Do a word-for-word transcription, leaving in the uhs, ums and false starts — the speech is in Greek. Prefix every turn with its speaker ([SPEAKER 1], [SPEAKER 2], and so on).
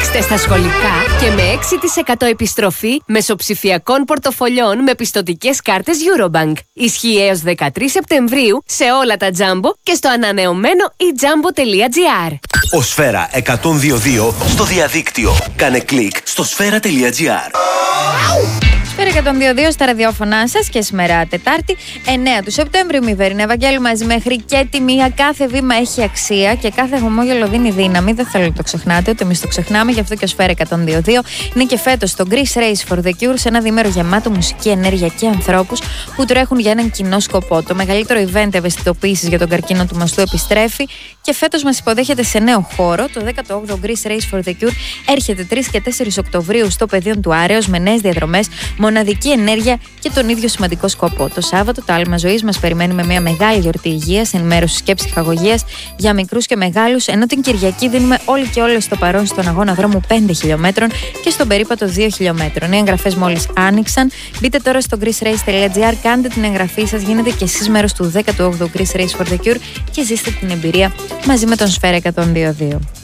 [SPEAKER 1] Είστε στα σχολικά και με έξι τοις εκατό επιστροφή μεσοψηφιακών πορτοφολιών με πιστωτικές κάρτες Eurobank. Ισχύει έως δεκατρείς Σεπτεμβρίου σε όλα τα Jumbo και στο ανανεωμένο e jumbo τελεία gr.
[SPEAKER 2] Ο Σφαίρα εκατόν δύο δύο στο διαδίκτυο. Κάνε κλικ στο σφαίρα τελεία gr.
[SPEAKER 3] Σφαίρα εκατόν δύο δύο στα ραδιόφωνά σας και σήμερα Τετάρτη εννέα του Σεπτέμβριου. Μη Βέρινε Ευαγγέλου μαζί μέχρι και τη μία. Κάθε βήμα έχει αξία και κάθε χαμόγελο δίνει δύναμη. Δεν θέλω να το ξεχνάτε, ούτε εμείς το ξεχνάμε. Γι' αυτό και ο Σφαίρα εκατόν δύο δύο είναι και φέτος στο Greece Race for the Cure, σε ένα διήμερο γεμάτο μουσική ενέργεια και ανθρώπους που τρέχουν για έναν κοινό σκοπό. Το μεγαλύτερο event ευαισθητοποίησης για τον καρκίνο του μαστού επιστρέφει και φέτος μας υποδέχεται σε νέο χώρο. Το δέκατο όγδοο Greece Race for the Cure έρχεται τρεις και τέσσερις Οκτωβρίου στο πεδίο του Άρεως με νέες διαδρομές, μοναδική ενέργεια και τον ίδιο σημαντικό σκοπό. Το Σάββατο, το άλμα ζωής μας περιμένει με μια μεγάλη γιορτή υγείας, ενημέρωσης και ψυχαγωγίας για μικρούς και μεγάλους, ενώ την Κυριακή δίνουμε όλοι και όλες το παρόν στον αγώνα δρόμου πέντε χιλιόμετρων και στον περίπατο δύο χιλιόμετρων. Οι εγγραφές μόλις άνοιξαν. Μπείτε τώρα στο greece race τελεία gr, κάντε την εγγραφή σας, γίνετε και εσείς μέρος του δέκατου όγδοου Greece Race for the Cure και ζήστε την εμπειρία μαζί με τον Σφαίρα εκατόν δύο δύο.